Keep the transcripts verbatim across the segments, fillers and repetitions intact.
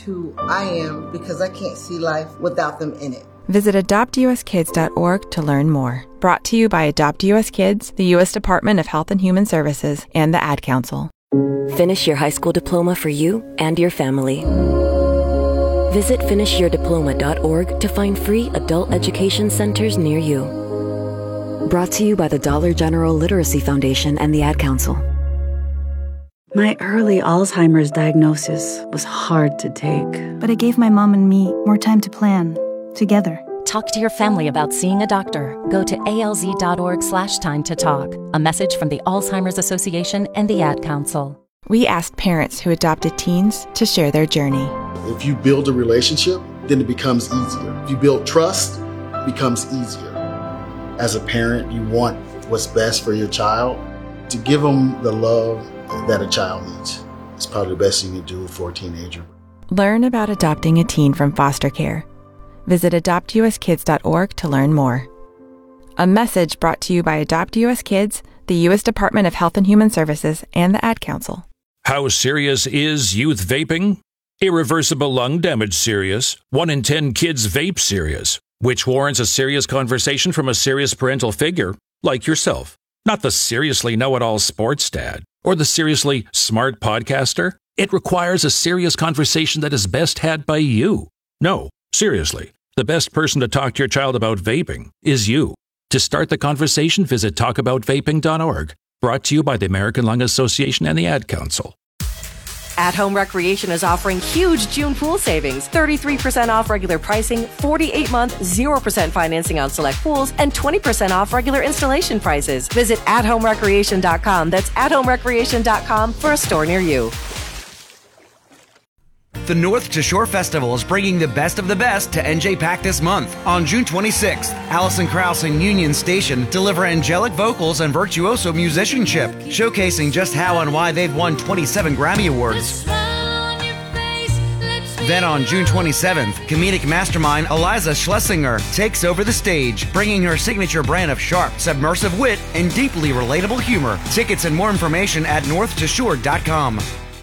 who I am because I can't see life without them in it. Visit adopt u s kids dot org to learn more. Brought to you by Adopt U S Kids, the U S Department of Health and Human Services, and the Ad Council. Finish your high school diploma for you and your family. Visit finish your diploma dot org to find free adult education centers near you. Brought to you by the Dollar General Literacy Foundation and the Ad Council. My early Alzheimer's diagnosis was hard to take. But it gave my mom and me more time to plan, together. Talk to your family about seeing a doctor. Go to A L Z dot org slash time to talk. A message from the Alzheimer's Association and the Ad Council. We asked parents who adopted teens to share their journey. If you build a relationship, then it becomes easier. If you build trust, it becomes easier. As a parent, you want what's best for your child. To give them the love that a child needs. It's probably the best thing you do for a teenager. Learn about adopting a teen from foster care. Visit adopt u s kids dot org to learn more. A message brought to you by Adopt U S Kids, the U S Department of Health and Human Services, and the Ad Council. How serious is youth vaping? Irreversible lung damage serious. One in ten kids vape serious, which warrants a serious conversation from a serious parental figure like yourself. Not the seriously know-it-all sports dad or the seriously smart podcaster. It requires a serious conversation that is best had by you. No, seriously, the best person to talk to your child about vaping is you. To start the conversation, visit talk about vaping dot org. Brought to you by the American Lung Association and the Ad Council. At Home Recreation is offering huge June pool savings. thirty-three percent off regular pricing, forty-eight month, zero percent financing on select pools, and twenty percent off regular installation prices. Visit at home recreation dot com. That's at home recreation dot com for a store near you. The North to Shore Festival is bringing the best of the best to N J PAC this month. On June twenty-sixth, Alison Krauss and Union Station deliver angelic vocals and virtuoso musicianship, showcasing just how and why they've won twenty-seven Grammy Awards. Then on June twenty-seventh, comedic mastermind Eliza Schlesinger takes over the stage, bringing her signature brand of sharp, submersive wit and deeply relatable humor. Tickets and more information at north to shore dot com.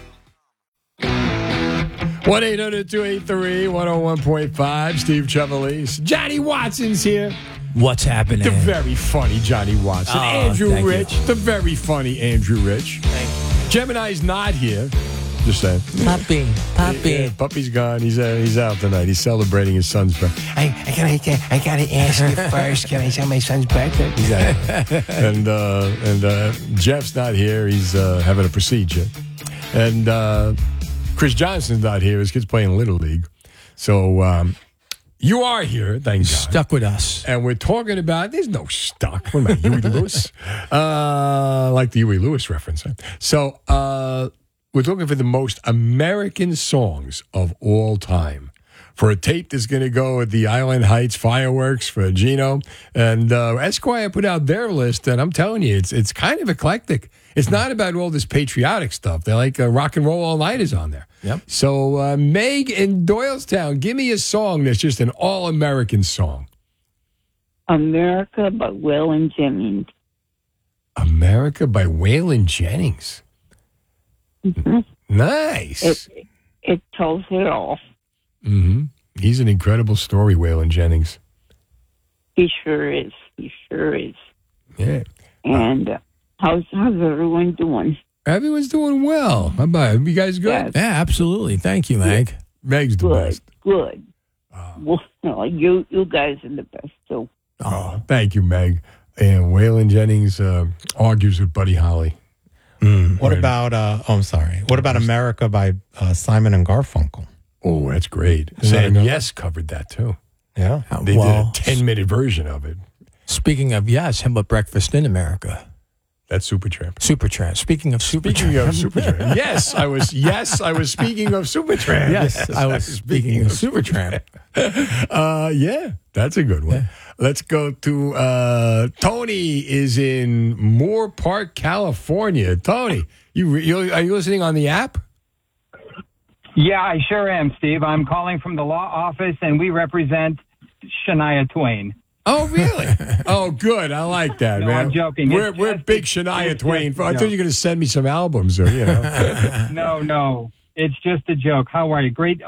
one eight hundred two eight three one oh one point five, Steve Trevelise. Johnny Watson's here. What's happening? The very funny Johnny Watson. Oh, Andrew Rich. You. The very funny Andrew Rich. Thank you. Gemini's not here. Just saying. Puppy. Puppy. Yeah, puppy's gone. He's uh, he's out tonight. He's celebrating his son's birthday. I, I, gotta, I gotta ask you first. Can I say my son's birthday? Exactly. and uh, and uh, Jeff's not here. He's uh, having a procedure. And uh, Chris Johnson's not here. His kid's playing Little League. So um, you are here, thank God. Stuck with us. And we're talking about, there's no stuck. What am I, Huey Lewis? Uh, like the Huey Lewis reference. Huh? So uh, we're talking for the most American songs of all time. For a tape that's going to go at the Island Heights fireworks for Gino. And uh, Esquire put out their list, and I'm telling you, it's it's kind of eclectic. It's not about all this patriotic stuff. They like uh, Rock and Roll All Night is on there. Yep. So uh, Meg in Doylestown, give me a song that's just an all-American song. America by Waylon Jennings. America by Waylon Jennings. Mm-hmm. Nice. It, it tells it all. Mm-hmm. He's an incredible story, Waylon Jennings. He sure is. He sure is. Yeah. And uh, how's how's everyone doing? Everyone's doing well. How about you guys good? Yes. Yeah, absolutely. Thank you, Meg. Meg's the Good, best. good. Oh. Well, no, you you guys are the best too. Oh, thank you, Meg. And Waylon Jennings uh, argues with Buddy Holly. Mm. What about, uh, oh, I'm sorry. What about America by uh, Simon and Garfunkel? Oh, that's great. And Yes covered that too. Yeah. They well, did a ten-minute version of it. Speaking of Yes, how about Breakfast in America? That's Supertramp. Supertramp. Speaking of Supertramp. Speaking of Supertramp. yes, I was yes, I was speaking of Supertramp. Yes, yes I was speaking of Supertramp. uh, yeah, that's a good one. Yeah. Let's go to uh, Tony is in Moore Park, California. Tony, you, you are you listening on the app? Yeah, I sure am, Steve. I'm calling from the law office, and we represent Shania Twain. Oh, really? Oh, good. I like that, no, man. I'm joking. We're, It's we're just, big Shania Twain. just, I no. thought you were going to send me some albums or, you know. no, no. It's just a joke. How are you? Great